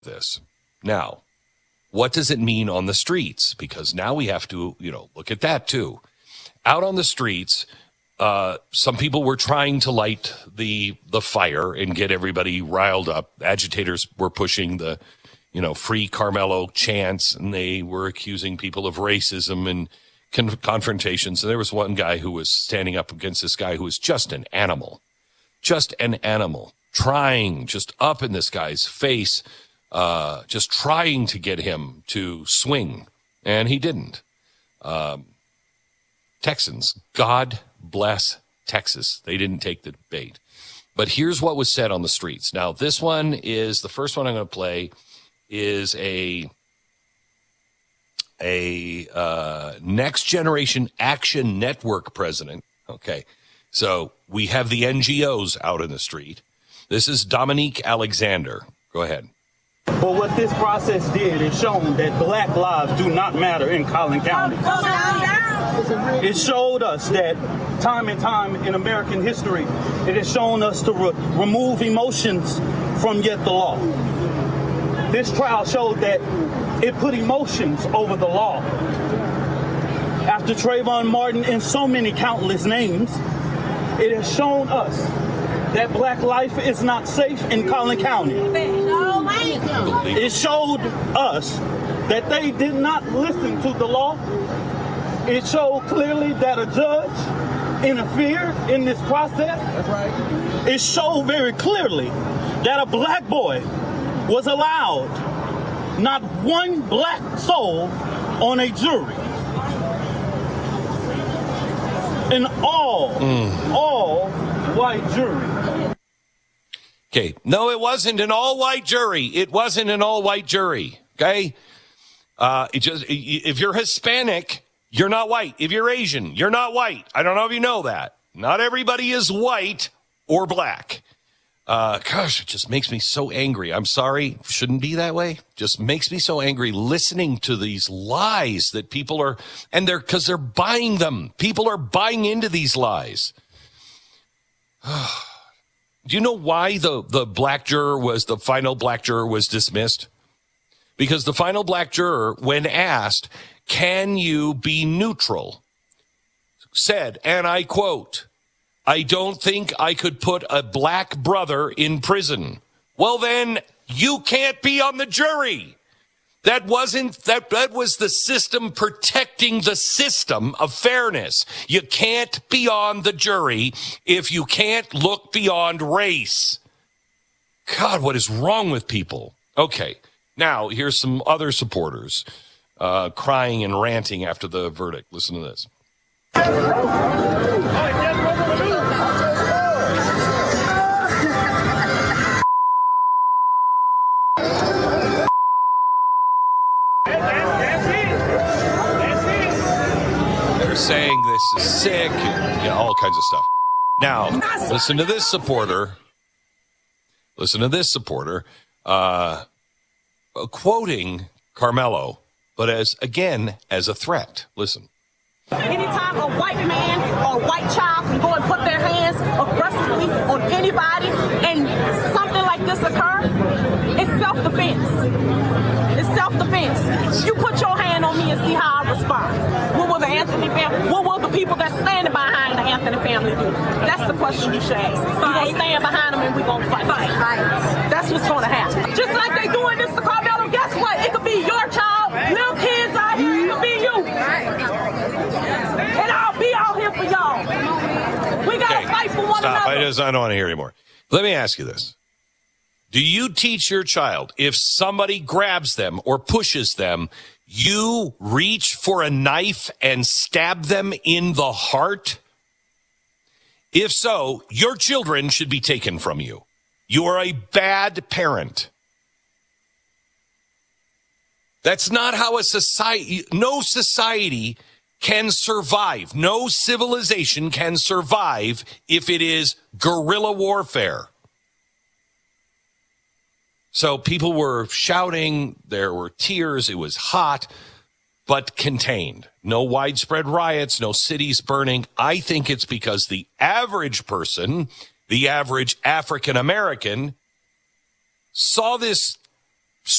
this. Now, what does it mean on the streets? Because now we have to, look at that too. Out on the streets, some people were trying to light the fire and get everybody riled up. Agitators were pushing the, free Carmelo chants, and they were accusing people of racism and confrontations. And there was one guy who was standing up against this guy who was just an animal, trying just up in this guy's face, just trying to get him to swing. And he didn't. Texans, God bless Texas. They didn't take the bait. But here's what was said on the streets. Now, this one is, the first one I'm going to play is a Next Generation Action Network president. Okay. So we have the NGOs out in the street. This is Dominique Alexander. Go ahead. But what this process did is shown that black lives do not matter in Collin County. It showed us that time and time in American history, it has shown us to remove emotions from yet the law. This trial showed that it put emotions over the law. After Trayvon Martin and so many countless names, it has shown us that black life is not safe in Collin County. It showed us that they did not listen to the law. It showed clearly that a judge interfered in this process. That's right. It showed very clearly that a black boy was allowed, not one black soul on a jury. An all white jury. Okay. No, it wasn't an all-white jury. It wasn't an all-white jury. Okay. If you're Hispanic, you're not white. If you're Asian, you're not white. I don't know if you know that. Not everybody is white or black. Gosh, it just makes me so angry. I'm sorry. Shouldn't be that way. Just makes me so angry listening to these lies that people are, and because they're buying them. People are buying into these lies. Do you know why the final black juror was dismissed? Because the final black juror, when asked, can you be neutral, said, and I quote, I don't think I could put a black brother in prison. Well, then you can't be on the jury. That was the system protecting the system of fairness. You can't be on the jury if you can't look beyond race. God, what is wrong with people? Okay, now here's some other supporters crying and ranting after the verdict. Listen to this. They're saying this is sick and all kinds of stuff. Now, listen to this supporter. Quoting Carmelo, but as a threat. Listen. Anytime a white man or a white child can go and put their hands aggressively on anybody and something like this occur, it's self-defense. It's self-defense. You put your hand on me and see how I respond. What will the Anthony family, what will the people that's standing behind the Anthony family do? That's the question you should ask. We're going to stand behind them and we're going to fight. That's what's going to happen. Just like they doing this to Carmelo, guess what? It could be your child, little kids out here, it could be you. And I'll be out here for y'all. We got to fight for one another. I don't want to hear anymore. Let me ask you this. Do you teach your child, if somebody grabs them or pushes them, you reach for a knife and stab them in the heart? If so, your children should be taken from you. You are a bad parent. That's not how no society can survive. No civilization can survive if it is guerrilla warfare. So people were shouting, there were tears, it was hot, but contained. No widespread riots, no cities burning. I think it's because the average person, the average African American, saw this